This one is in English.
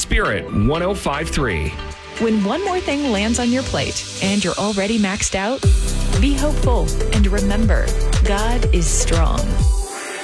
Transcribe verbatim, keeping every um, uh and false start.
Spirit one oh five point three. When one more thing lands on your plate and you're already maxed out, be hopeful and remember, God is strong.